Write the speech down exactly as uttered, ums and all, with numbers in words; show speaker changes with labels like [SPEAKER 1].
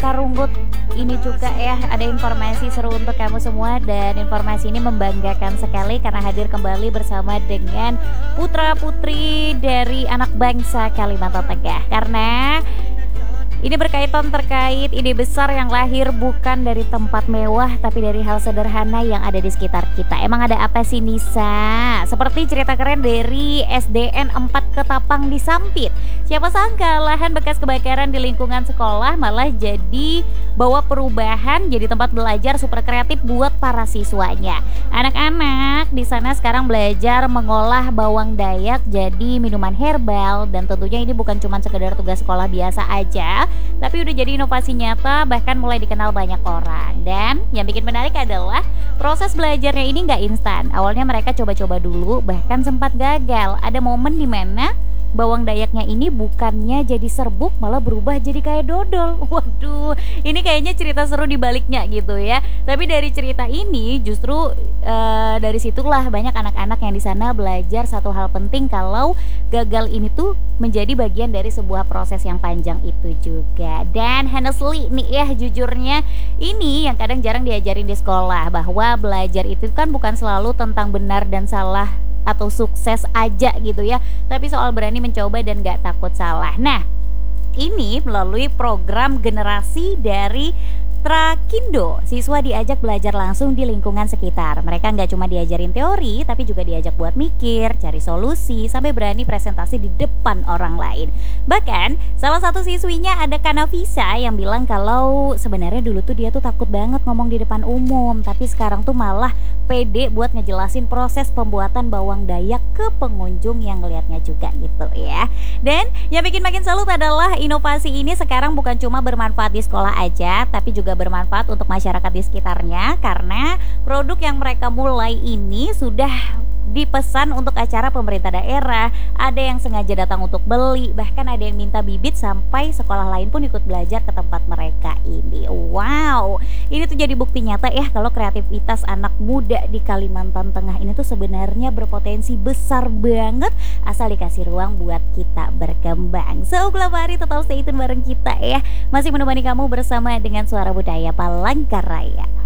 [SPEAKER 1] bakar rumput ini juga ya, ada informasi seru untuk kamu semua. Dan informasi ini membanggakan sekali karena hadir kembali bersama dengan putra putri dari anak bangsa Kalimantan Tengah. Karena ini berkaitan terkait ide besar yang lahir bukan dari tempat mewah, tapi dari hal sederhana yang ada di sekitar kita. Emang ada apa sih Nisa? Seperti cerita keren dari S D N empat Ketapang di Sampit. Siapa sangka lahan bekas kebakaran di lingkungan sekolah malah jadi bawa perubahan, jadi tempat belajar super kreatif buat para siswanya. Anak-anak di sana sekarang belajar mengolah bawang dayak jadi minuman herbal, dan tentunya ini bukan cuma sekedar tugas sekolah biasa aja, tapi udah jadi inovasi nyata, bahkan mulai dikenal banyak orang. Dan yang bikin menarik adalah proses belajarnya ini nggak instan. Awalnya mereka coba-coba dulu, bahkan sempat gagal. Ada momen dimana bawang dayaknya ini bukannya jadi serbuk, malah berubah jadi kayak dodol. Waduh, ini kayaknya cerita seru di baliknya gitu ya. Tapi dari cerita ini justru uh, dari situlah banyak anak-anak yang di sana belajar satu hal penting, kalau gagal ini tuh menjadi bagian dari sebuah proses yang panjang itu juga. Dan honestly nih ya, jujurnya ini yang kadang jarang diajarin di sekolah, bahwa belajar itu kan bukan selalu tentang benar dan salah atau sukses aja gitu ya, tapi soal berani mencoba dan gak takut salah. Nah, ini melalui program generasi dari Trakindo, siswa diajak belajar langsung di lingkungan sekitar. Mereka nggak cuma diajarin teori, tapi juga diajak buat mikir, cari solusi, sampai berani presentasi di depan orang lain. Bahkan salah satu siswinya ada Kanavisa yang bilang kalau sebenarnya dulu tuh dia tuh takut banget ngomong di depan umum, tapi sekarang tuh malah pede buat ngejelasin proses pembuatan bawang dayak ke pengunjung yang ngelihatnya juga gitu ya. Dan yang bikin makin salut adalah inovasi ini sekarang bukan cuma bermanfaat di sekolah aja, tapi juga bermanfaat untuk masyarakat di sekitarnya, karena produk yang mereka mulai ini sudah dipesan untuk acara pemerintah daerah, ada yang sengaja datang untuk beli, bahkan ada yang minta bibit sampai sekolah lain pun ikut belajar ke tempat mereka ini. Wow, ini tuh jadi bukti nyata ya kalau kreativitas anak muda di Kalimantan Tengah ini tuh sebenarnya berpotensi besar banget asal dikasih ruang buat kita berkembang. So, Glabari tetap stay tune bareng kita ya, masih menemani kamu bersama dengan Suara Budaya Palangkaraya.